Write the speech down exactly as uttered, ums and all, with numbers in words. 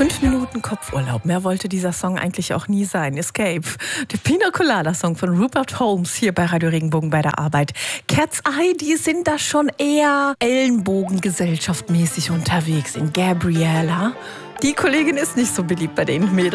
Fünf Minuten Kopfurlaub. Mehr wollte dieser Song eigentlich auch nie sein. Escape. Der Pina Colada Song von Rupert Holmes hier bei Radio Regenbogen bei der Arbeit. Cat's Eye, die sind da schon eher Ellenbogengesellschaftmäßig unterwegs in Gabriella. Die Kollegin ist nicht so beliebt bei den Mädels.